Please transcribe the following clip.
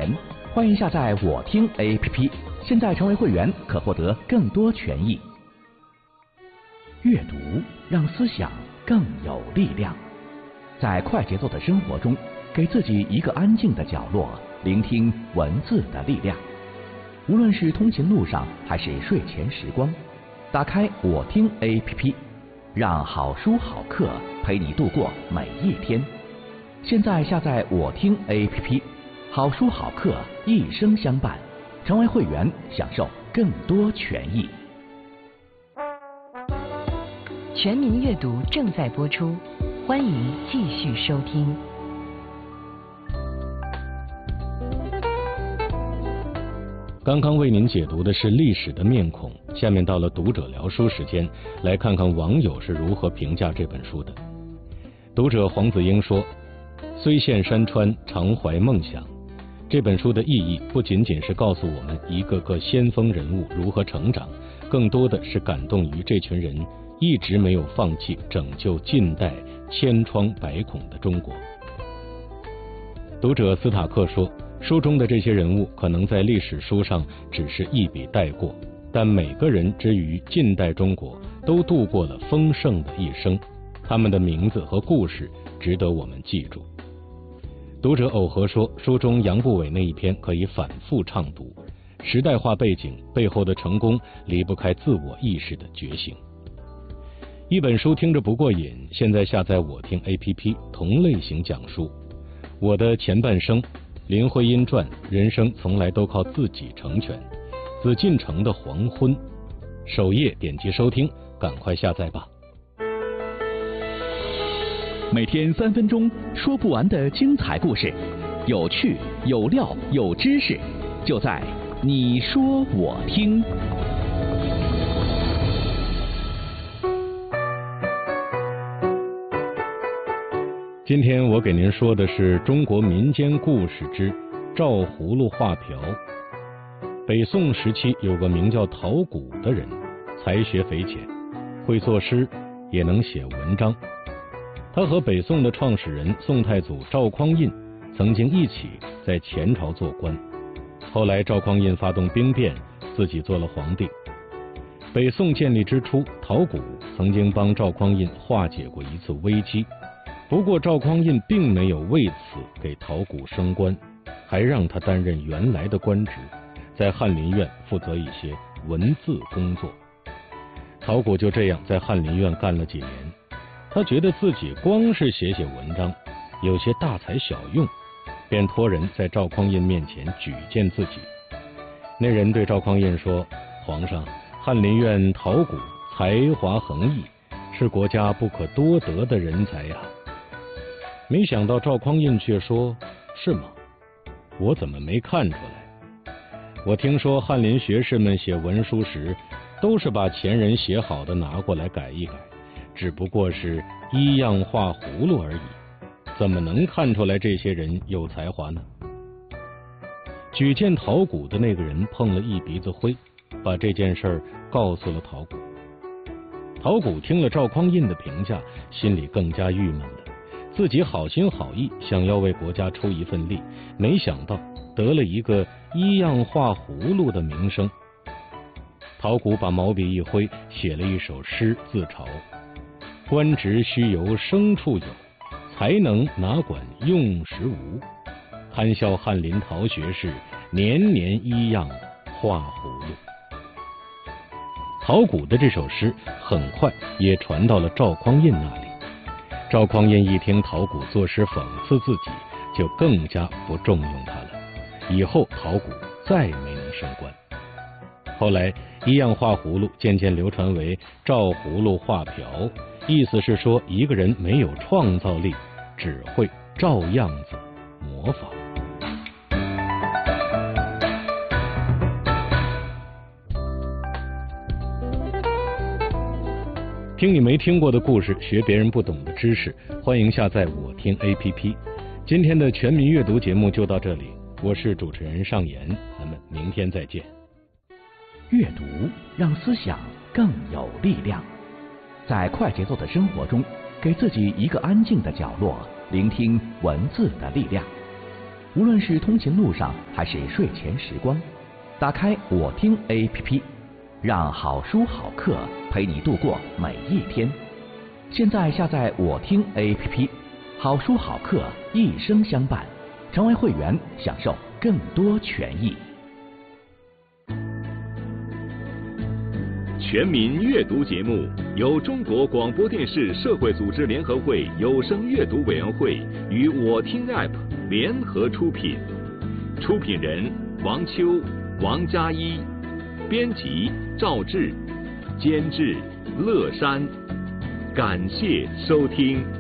员，欢迎下载我听 APP。现在成为会员，可获得更多权益。阅读让思想更有力量。在快节奏的生活中，给自己一个安静的角落，聆听文字的力量。无论是通勤路上，还是睡前时光，打开我听 APP， 让好书好课陪你度过每一天。现在下载我听 APP， 好书好课一生相伴。成为会员，享受更多权益。 全民阅读正在播出，欢迎继续收听。 刚刚为您解读的是历史的面孔，下面到了读者聊书时间，来看看网友是如何评价这本书的。读者黄子英说：虽陷山川，常怀梦想。这本书的意义不仅仅是告诉我们一个个先锋人物如何成长，更多的是感动于这群人一直没有放弃拯救近代千疮百孔的中国。读者斯塔克说，书中的这些人物可能在历史书上只是一笔带过，但每个人之于近代中国都度过了丰盛的一生，他们的名字和故事值得我们记住。读者偶和说，书中杨步伟那一篇可以反复畅读，时代化背景背后的成功离不开自我意识的觉醒。一本书听着不过瘾，现在下载我听 APP， 同类型讲述。我的前半生，林徽因传，人生从来都靠自己成全。紫禁城的黄昏，首页点击收听，赶快下载吧。 每天3分钟，说不完的精彩故事，有趣有料有知识，就在你说我听。 今天我给您说的是中国民间故事之照葫芦画瓢。北宋时期有个名叫陶谷的人，才学匪浅，会作诗，也能写文章。他和北宋的创始人宋太祖赵匡胤曾经一起在前朝做官，后来赵匡胤发动兵变，自己做了皇帝。北宋建立之初，陶谷曾经帮赵匡胤化解过一次危机，不过赵匡胤并没有为此给陶谷升官，还让他担任原来的官职，在翰林院负责一些文字工作。陶谷就这样在翰林院干了几年，他觉得自己光是写写文章有些大材小用，便托人在赵匡胤面前举荐自己。那人对赵匡胤说，皇上，翰林院陶谷才华横溢，是国家不可多得的人才呀。没想到赵匡胤却说，是吗？我怎么没看出来？我听说翰林学士们写文书时都是把前人写好的拿过来改一改，只不过是依样画葫芦而已，怎么能看出来这些人有才华呢？举荐陶谷的那个人碰了一鼻子灰，把这件事告诉了陶谷。陶谷听了赵匡胤的评价，心里更加郁闷了，自己好心好意想要为国家出一份力，没想到得了一个依样画葫芦的名声。陶谷把毛笔一挥，写了一首诗自嘲：官职须由牲畜有，才能哪管用时无。堪笑翰林陶学士，年年依样画葫芦。陶谷的这首诗很快也传到了赵匡胤那里。赵匡胤一听陶谷作诗讽刺自己，就更加不重用他了。以后陶谷再没能升官。后来依样画葫芦渐渐流传为照葫芦画瓢，意思是说一个人没有创造力，只会照样子模仿。听你没听过的故事，学别人不懂的知识，欢迎下载我听 APP。 今天的全民阅读节目就到这里，我是主持人尚言，咱们明天再见。 阅读让思想更有力量。在快节奏的生活中，给自己一个安静的角落，聆听文字的力量。 无论是通勤路上还是睡前时光，打开我听 APP， 让好书好课陪你度过每一天。现在下载我听 APP， 好书好课一生相伴，成为会员享受更多权益。 全民阅读节目由中国广播电视社会组织联合会有声阅读委员会与我听 App 联合出品，出品人王秋、王佳一，编辑赵志，监制乐山。感谢收听。